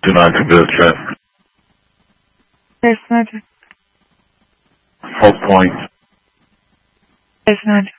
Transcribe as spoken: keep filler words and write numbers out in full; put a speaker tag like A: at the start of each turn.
A: Do not commit a threat.
B: There's not.
A: Hope Point.
B: There's not.